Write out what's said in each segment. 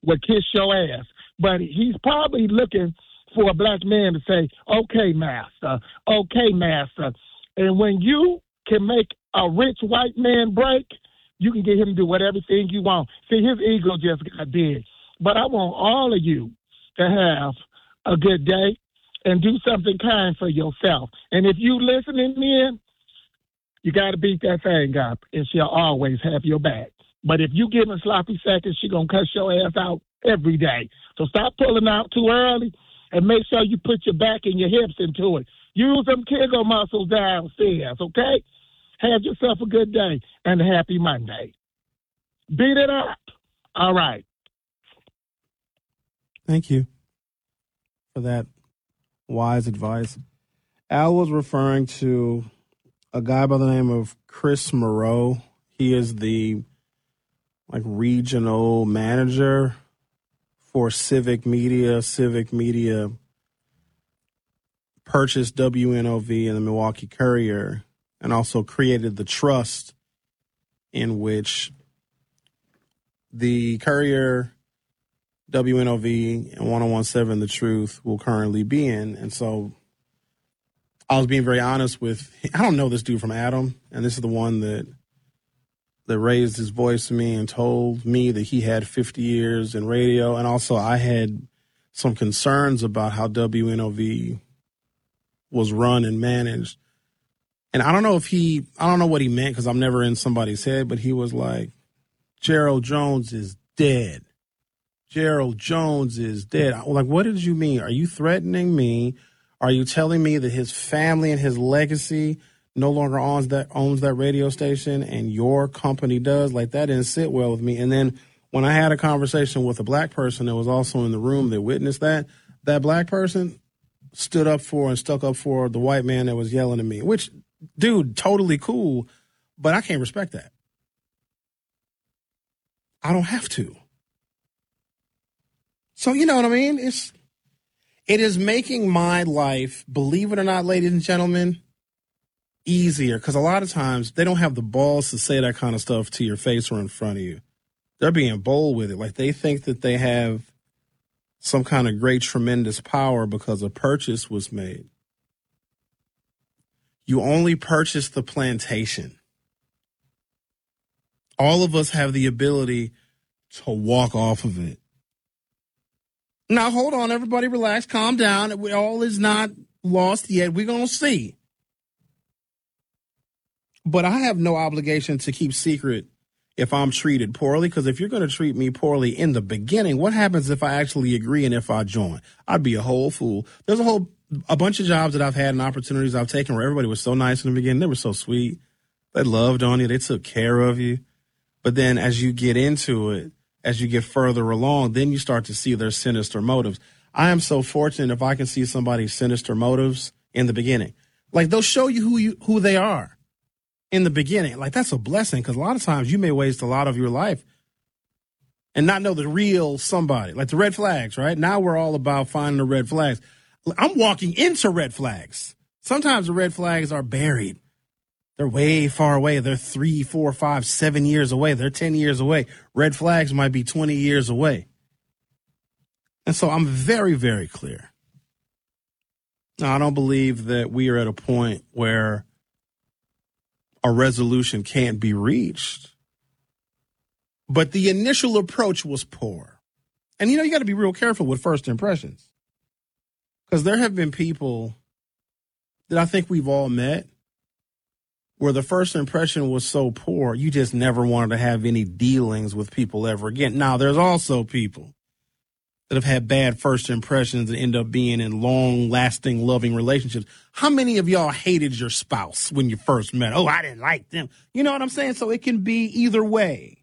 would kiss your ass. But he's probably looking for a black man to say, okay, master, okay, master. And when you can make a rich white man break, you can get him to do whatever thing you want. See, his ego just got big. But I want all of you to have a good day and do something kind for yourself. And if you listening in, you got to beat that thing up, and she'll always have your back. But if you give her sloppy seconds, she going to cuss your ass out every day. So stop pulling out too early and make sure you put your back and your hips into it. Use them Kegel muscles downstairs, okay? Have yourself a good day and a happy Monday. Beat it up. All right. Thank you for that wise advice. Al was referring to a guy by the name of Chris Moreau. He is the regional manager for Civic Media. Civic Media purchased WNOV and the Milwaukee Courier and also created the trust in which the Courier, WNOV, and 1017 The Truth will currently be in. And so I was being very honest with, I don't know this dude from Adam, and this is the one that raised his voice to me and told me that he had 50 years in radio. And also I had some concerns about how WNOV was run and managed. And I don't know what he meant because I'm never in somebody's head, but he was like, Gerald Jones is dead. Gerald Jones is dead. I was like, what did you mean? Are you threatening me? Are you telling me that his family and his legacy no longer owns that radio station and your company does? Like, that didn't sit well with me. And then when I had a conversation with a black person that was also in the room that witnessed that black person stood up for and stuck up for the white man that was yelling at me, which, dude, totally cool, but I can't respect that. I don't have to. So, you know what I mean? It is making my life, believe it or not, ladies and gentlemen, easier, because a lot of times they don't have the balls to say that kind of stuff to your face or in front of you. They're being bold with it. Like, they think that they have some kind of great, tremendous power because a purchase was made. You only purchase the plantation. All of us have the ability to walk off of it. Now, hold on, everybody, relax, calm down. All is not lost yet. We're going to see. But I have no obligation to keep secret if I'm treated poorly, because if you're going to treat me poorly in the beginning, what happens if I actually agree and if I join? I'd be a whole fool. There's a bunch of jobs that I've had and opportunities I've taken where everybody was so nice in the beginning. They were so sweet. They loved on you. They took care of you. But then as you get into it, as you get further along, then you start to see their sinister motives. I am so fortunate if I can see somebody's sinister motives in the beginning. Like, they'll show you who they are in the beginning. Like, that's a blessing, because a lot of times you may waste a lot of your life and not know the real somebody. Like the red flags, right? Now we're all about finding the red flags. I'm walking into red flags. Sometimes the red flags are buried. They're way far away. They're 3, 4, 5, 7 years away. They're 10 years away. Red flags might be 20 years away. And so I'm very, very clear. Now, I don't believe that we are at a point where a resolution can't be reached. But the initial approach was poor. And, you got to be real careful with first impressions. Because there have been people that I think we've all met where the first impression was so poor, you just never wanted to have any dealings with people ever again. Now, there's also people that have had bad first impressions and end up being in long-lasting, loving relationships. How many of y'all hated your spouse when you first met? Oh, I didn't like them. You know what I'm saying? So it can be either way.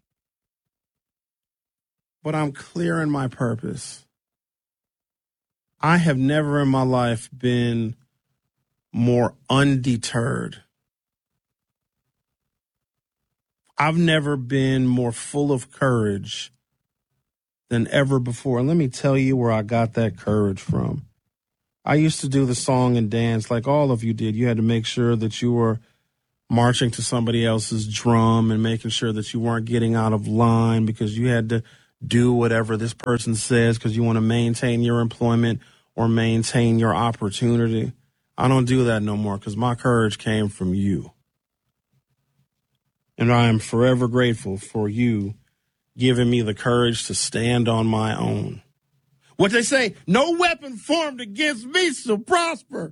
But I'm clear in my purpose. I have never in my life been more undeterred. I've never been more full of courage than ever before. And let me tell you where I got that courage from. I used to do the song and dance like all of you did. You had to make sure that you were marching to somebody else's drum and making sure that you weren't getting out of line because you had to do whatever this person says because you want to maintain your employment or maintain your opportunity. I don't do that no more because my courage came from you. And I am forever grateful for you giving me the courage to stand on my own. What they say, no weapon formed against me shall prosper.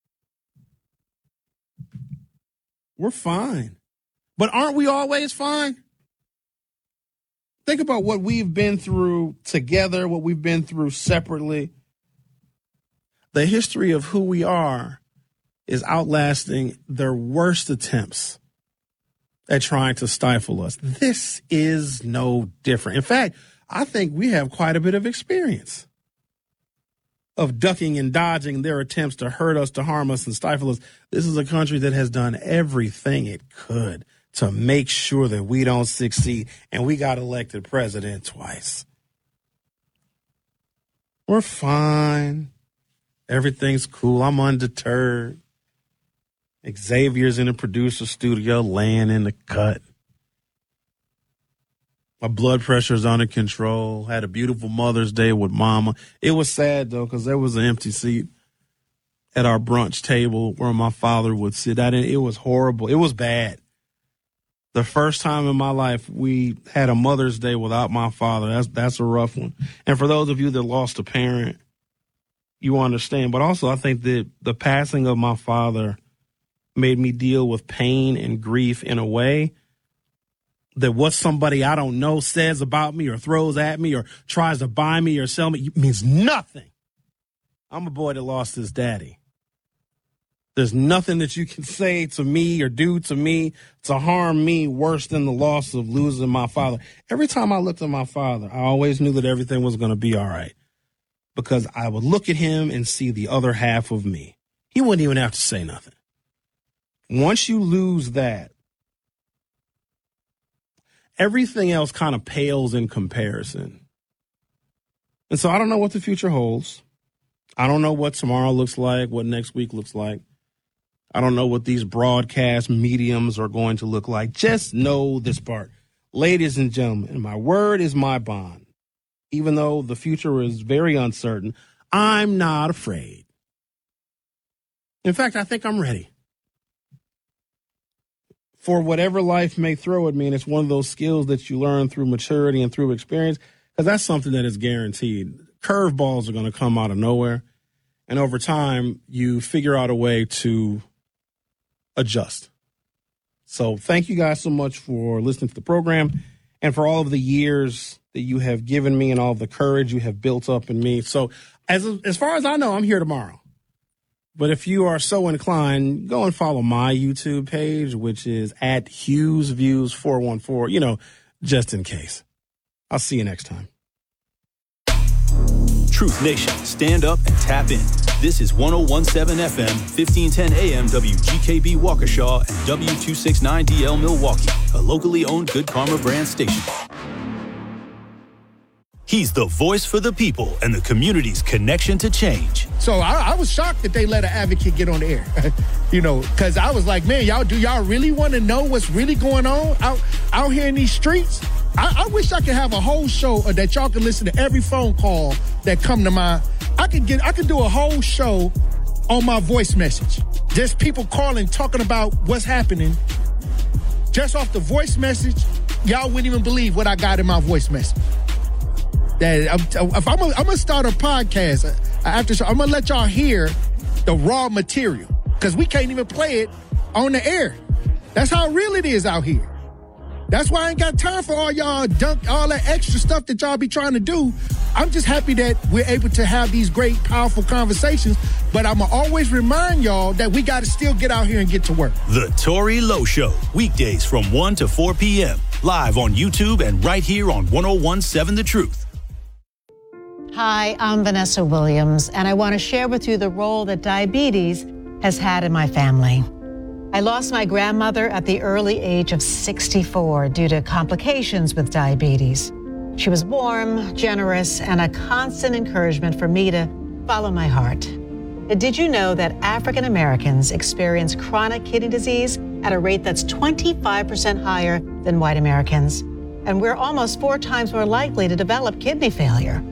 We're fine. But aren't we always fine? Think about what we've been through together, what we've been through separately. The history of who we are is outlasting their worst attempts at trying to stifle us. This is no different. In fact, I think we have quite a bit of experience of ducking and dodging their attempts to hurt us, to harm us, and stifle us. This is a country that has done everything it could to make sure that we don't succeed, and we got elected president twice. We're fine. Everything's cool. I'm undeterred. Xavier's in the producer studio laying in the cut. My blood pressure's under control. Had a beautiful Mother's Day with Mama. It was sad, though, because there was an empty seat at our brunch table where my father would sit. It was horrible. It was bad. The first time in my life we had a Mother's Day without my father. That's a rough one. And for those of you that lost a parent, you understand. But also I think that the passing of my father made me deal with pain and grief in a way that what somebody I don't know says about me or throws at me or tries to buy me or sell me means nothing. I'm a boy that lost his daddy. There's nothing that you can say to me or do to me to harm me worse than the loss of losing my father. Every time I looked at my father, I always knew that everything was going to be all right because I would look at him and see the other half of me. He wouldn't even have to say nothing. Once you lose that, everything else kind of pales in comparison. And so I don't know what the future holds. I don't know what tomorrow looks like, what next week looks like. I don't know what these broadcast mediums are going to look like. Just know this part. Ladies and gentlemen, my word is my bond. Even though the future is very uncertain, I'm not afraid. In fact, I think I'm ready for whatever life may throw at me. And it's one of those skills that you learn through maturity and through experience, because that's something that is guaranteed. Curveballs are going to come out of nowhere. And over time, you figure out a way to adjust. So thank you guys so much for listening to the program and for all of the years that you have given me and all of the courage you have built up in me. So as far as I know, I'm here tomorrow. But if you are so inclined, go and follow my YouTube page, which is at HughesViews414, just in case. I'll see you next time. Truth Nation, stand up and tap in. This is 101.7 FM, 1510 AM WGKB Waukesha and W269DL Milwaukee, a locally owned Good Karma brand station. He's the voice for the people and the community's connection to change. So I was shocked that they let an advocate get on the air, because I was like, man, do y'all really want to know what's really going on out here in these streets? I wish I could have a whole show that y'all could listen to every phone call that come to my. I could do a whole show on my voice message. Just people calling, talking about what's happening. Just off the voice message, y'all wouldn't even believe what I got in my voice message. If I'm gonna start a podcast after show, I'm gonna let y'all hear the raw material because we can't even play it on the air. That's how real it is out here. That's why I ain't got time for all y'all all that extra stuff that y'all be trying to do. I'm just happy that we're able to have these great, powerful conversations. But I'm going to always remind y'all that we got to still get out here and get to work. The Tory Lowe Show, weekdays from 1 to 4 p.m. Live on YouTube and right here on 101.7 The Truth. Hi, I'm Vanessa Williams, and I want to share with you the role that diabetes has had in my family. I lost my grandmother at the early age of 64 due to complications with diabetes. She was warm, generous, and a constant encouragement for me to follow my heart. Did you know that African Americans experience chronic kidney disease at a rate that's 25% higher than white Americans? and we're almost 4 times more likely to develop kidney failure.